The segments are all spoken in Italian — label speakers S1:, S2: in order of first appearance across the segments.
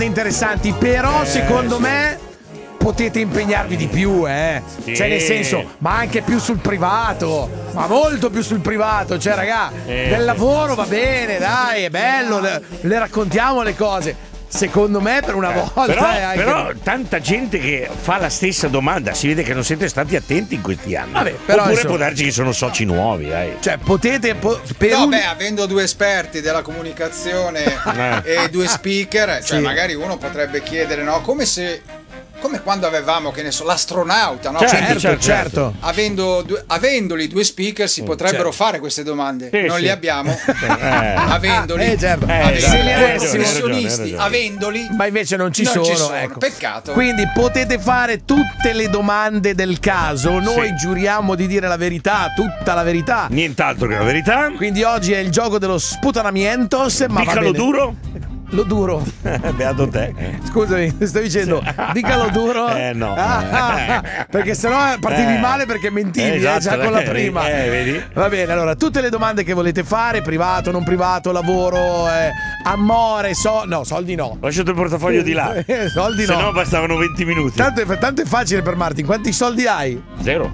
S1: interessanti, però secondo me potete impegnarvi di più,
S2: Sì.
S1: cioè nel senso, ma anche più sul privato, ma molto più sul privato, cioè raga, del lavoro va bene, dai, è bello, le raccontiamo le cose. Secondo me per una volta
S2: però tanta gente che fa la stessa domanda, si vede che non siete stati attenti in questi anni.
S1: Vabbè, però
S2: oppure
S1: insomma,
S2: può darci che sono soci nuovi,
S1: cioè potete
S3: avendo due esperti della comunicazione e due speaker, cioè magari uno potrebbe chiedere, no, come quando avevamo, che ne so, l'astronauta, no?
S1: Certo.
S3: Avendoli due speaker si potrebbero fare queste domande. Non li abbiamo. Avendoli. Professionisti, avendoli.
S1: Ma invece non ci sono. Ecco.
S3: Peccato.
S1: Quindi potete fare tutte le domande del caso. Noi giuriamo di dire la verità, tutta la verità.
S2: Nient'altro che la verità.
S1: Quindi oggi è il gioco dello sputanamientos. Ma
S2: Dicalo duro.
S1: Lo duro.
S2: Beato te.
S1: Scusami, sto dicendo dicalo duro.
S2: No.
S1: Perché sennò partivi male perché mentivi
S2: esatto,
S1: già con la prima.
S2: Vedi?
S1: Va bene, allora tutte le domande che volete fare, privato, non privato, lavoro, amore, soldi no.
S2: Lasciate il portafoglio di là.
S1: Soldi no.
S2: Se no bastavano 20 minuti.
S1: Tanto è facile per Martin. Quanti soldi hai?
S2: 0.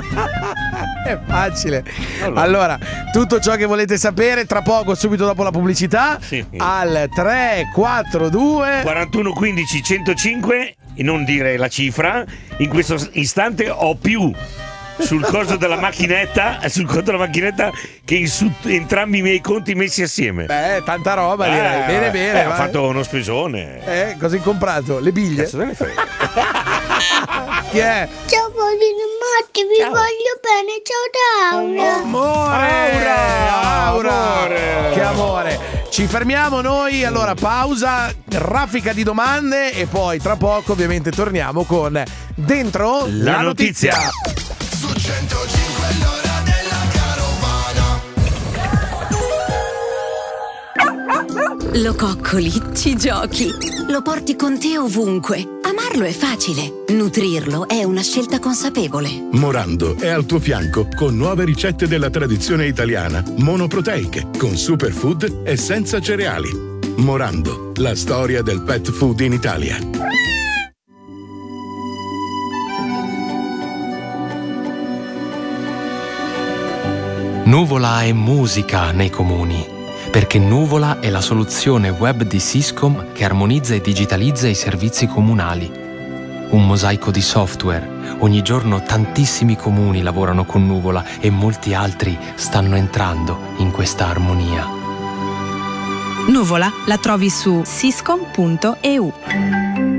S1: È facile. Allora, tutto ciò che volete sapere tra poco, subito dopo la pubblicità, al 342
S2: 41 15 105, e non dire la cifra. In questo istante ho più sul coso della macchinetta, sul conto della macchinetta, che su entrambi i miei conti messi assieme.
S1: Beh, tanta roba, direi. Bene.
S2: Ho fatto uno spesone.
S1: Cosa hai comprato? Le biglie?
S2: Cazzo te ne frega.
S1: Chi è?
S4: Ciao Paolino e Matti, vi voglio bene, ciao da
S1: Aura. Che amore. Ci fermiamo noi, allora pausa, raffica di domande e poi tra poco ovviamente torniamo con Dentro la notizia.
S5: Su 105 l'ora della carovana.
S6: Lo coccoli, ci giochi, lo porti con te ovunque. Amarlo è facile, nutrirlo è una scelta consapevole.
S7: Morando è al tuo fianco con nuove ricette della tradizione italiana, monoproteiche, con superfood e senza cereali. Morando, la storia del pet food in Italia.
S8: Nuvola è musica nei comuni, perché Nuvola è la soluzione web di Syscom che armonizza e digitalizza i servizi comunali. Un mosaico di software. Ogni giorno tantissimi comuni lavorano con Nuvola e molti altri stanno entrando in questa armonia.
S9: Nuvola la trovi su syscom.eu.